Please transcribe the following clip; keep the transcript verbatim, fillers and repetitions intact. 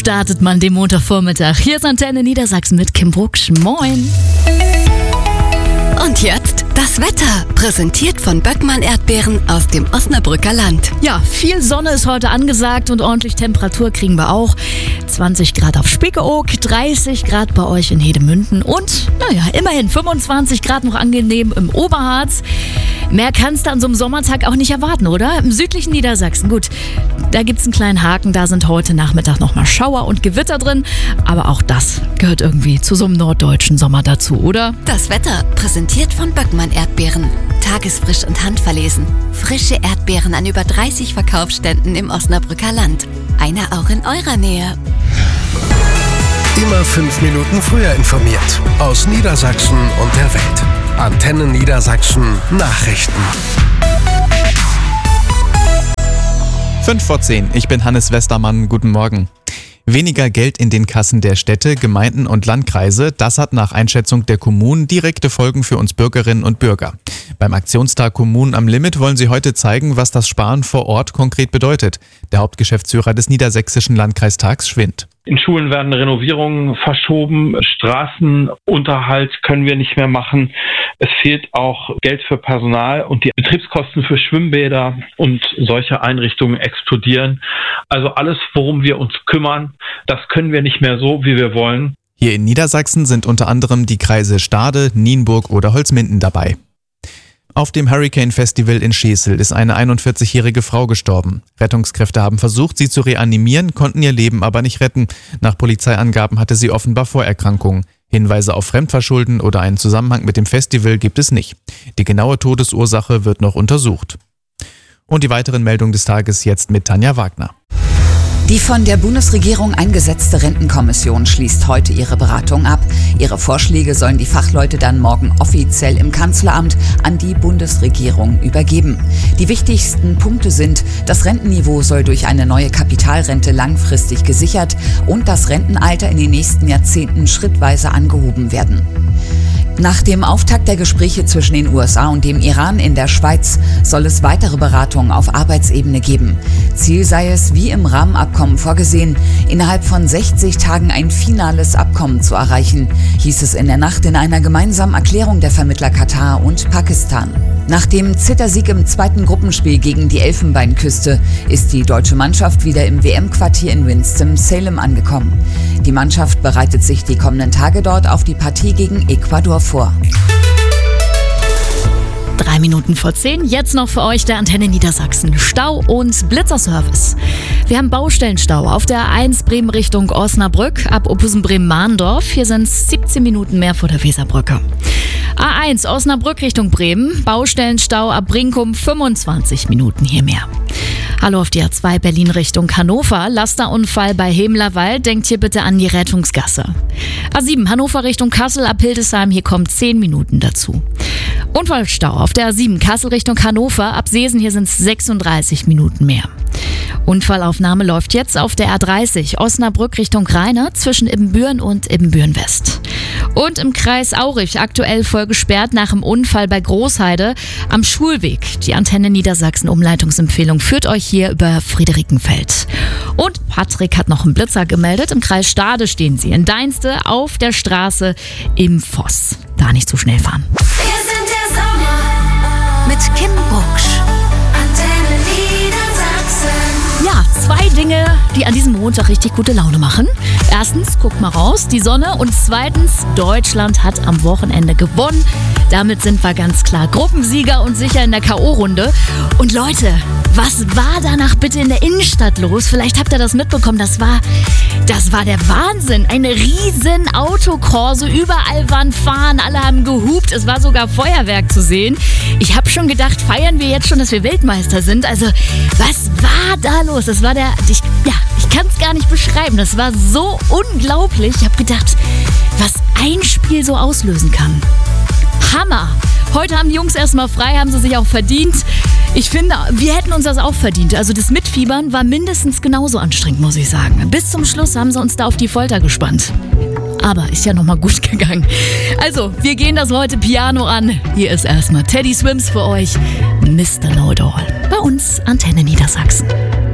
startet man den Montagvormittag. Hier ist Antenne Niedersachsen mit Kim Brucksch. Moin. Und jetzt das Wetter, präsentiert von Böckmann Erdbeeren aus dem Osnabrücker Land. Ja, viel Sonne ist heute angesagt und ordentlich Temperatur kriegen wir auch. zwanzig Grad auf Spiekeroog, dreißig Grad bei euch in Hedemünden und, naja, immerhin fünfundzwanzig Grad noch angenehm im Oberharz. Mehr kannst du an so einem Sommertag auch nicht erwarten, oder? Im südlichen Niedersachsen, gut, da gibt's einen kleinen Haken, da sind heute Nachmittag nochmal Schauer und Gewitter drin. Aber auch das gehört irgendwie zu so einem norddeutschen Sommer dazu, oder? Das Wetter, präsentiert von Böckmann Erdbeeren. Tagesfrisch und handverlesen. Frische Erdbeeren an über dreißig Verkaufsständen im Osnabrücker Land. Einer auch in eurer Nähe. Immer fünf Minuten früher informiert. Aus Niedersachsen und der Welt. Antenne Niedersachsen Nachrichten. fünf vor zehn, ich bin Hannes Westermann, guten Morgen. Weniger Geld in den Kassen der Städte, Gemeinden und Landkreise, das hat nach Einschätzung der Kommunen direkte Folgen für uns Bürgerinnen und Bürger. Beim Aktionstag Kommunen am Limit wollen sie heute zeigen, was das Sparen vor Ort konkret bedeutet. Der Hauptgeschäftsführer des Niedersächsischen Landkreistags Schwind. In Schulen werden Renovierungen verschoben, Straßenunterhalt können wir nicht mehr machen. Es fehlt auch Geld für Personal und die Betriebskosten für Schwimmbäder und solche Einrichtungen explodieren. Also alles, worum wir uns kümmern, das können wir nicht mehr so, wie wir wollen. Hier in Niedersachsen sind unter anderem die Kreise Stade, Nienburg oder Holzminden dabei. Auf dem Hurricane Festival in Schesel ist eine einundvierzigjährige Frau gestorben. Rettungskräfte haben versucht, sie zu reanimieren, konnten ihr Leben aber nicht retten. Nach Polizeiangaben hatte sie offenbar Vorerkrankungen. Hinweise auf Fremdverschulden oder einen Zusammenhang mit dem Festival gibt es nicht. Die genaue Todesursache wird noch untersucht. Und die weiteren Meldungen des Tages jetzt mit Tanja Wagner. Die von der Bundesregierung eingesetzte Rentenkommission schließt heute ihre Beratung ab. Ihre Vorschläge sollen die Fachleute dann morgen offiziell im Kanzleramt an die Bundesregierung übergeben. Die wichtigsten Punkte sind, das Rentenniveau soll durch eine neue Kapitalrente langfristig gesichert und das Rentenalter in den nächsten Jahrzehnten schrittweise angehoben werden. Nach dem Auftakt der Gespräche zwischen den U S A und dem Iran in der Schweiz soll es weitere Beratungen auf Arbeitsebene geben. Ziel sei es, wie im Rahmenabkommen vorgesehen, innerhalb von sechzig Tagen ein finales Abkommen zu erreichen, hieß es in der Nacht in einer gemeinsamen Erklärung der Vermittler Katar und Pakistan. Nach dem Zittersieg im zweiten Gruppenspiel gegen die Elfenbeinküste ist die deutsche Mannschaft wieder im W M-Quartier in Winston-Salem angekommen. Die Mannschaft bereitet sich die kommenden Tage dort auf die Partie gegen Ecuador vor. Drei Minuten vor zehn, jetzt noch für euch der Antenne Niedersachsen Stau- und Blitzerservice. Wir haben Baustellenstau auf der A eins Bremen Richtung Osnabrück ab Oppusen-Bremen-Mahndorf. Hier sind es siebzehn Minuten mehr vor der Weserbrücke. A eins Osnabrück Richtung Bremen, Baustellenstau ab Brinkum, fünfundzwanzig Minuten hier mehr. Hallo auf die A zwei Berlin Richtung Hannover, Lasterunfall bei Hemlerwald, denkt hier bitte an die Rettungsgasse. A sieben Hannover Richtung Kassel ab Hildesheim, hier kommen zehn Minuten dazu. Unfallstau auf der A sieben Kassel Richtung Hannover, ab Seesen, hier sind es sechsunddreißig Minuten mehr. Unfallaufnahme läuft jetzt auf der A dreißig Osnabrück Richtung Rheine zwischen Ibbenbüren und Ibbenbüren-West. Und im Kreis Aurich aktuell voll gesperrt nach dem Unfall bei Großheide am Schulweg. Die Antenne Niedersachsen Umleitungsempfehlung führt euch hier über Friederikenfeld. Und Patrick hat noch einen Blitzer gemeldet. Im Kreis Stade stehen sie in Deinste auf der Straße im Voss. Da nicht zu schnell fahren. Wir sind der Sommer mit Kim Brucksch. Antenne Niedersachsen. Ja, zwei Dinge, die an diesem Montag richtig gute Laune machen. Erstens, guckt mal raus, die Sonne. Und zweitens, Deutschland hat am Wochenende gewonnen. Damit sind wir ganz klar Gruppensieger und sicher in der K O-Runde. Und Leute, was war danach bitte in der Innenstadt los? Vielleicht habt ihr das mitbekommen. Das war, das war der Wahnsinn. Eine riesen Autokorso. Überall waren Fahnen. Alle haben gehupt. Es war sogar Feuerwerk zu sehen. Ich habe schon gedacht, feiern wir jetzt schon, dass wir Weltmeister sind? Also, was war da los? Das war der... Ich, ja, ich kann es gar nicht beschreiben. Das war so unglaublich. Ich habe gedacht, was ein Spiel so auslösen kann. Hammer! Heute haben die Jungs erstmal frei, haben sie sich auch verdient. Ich finde, wir hätten uns das auch verdient. Also das Mitfiebern war mindestens genauso anstrengend, muss ich sagen. Bis zum Schluss haben sie uns da auf die Folter gespannt. Aber ist ja nochmal gut gegangen. Also, wir gehen das heute Piano an. Hier ist erstmal Teddy Swims für euch. Mister Know-It-All. Bei uns Antenne Niedersachsen.